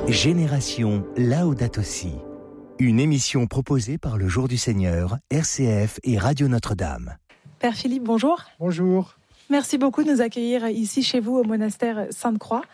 Génération Laudato Si. Une émission proposée par le Jour du Seigneur, RCF et Radio Notre-Dame. Père Philippe, bonjour. Bonjour. Merci beaucoup de nous accueillir ici chez vous au monastère Sainte-Croix.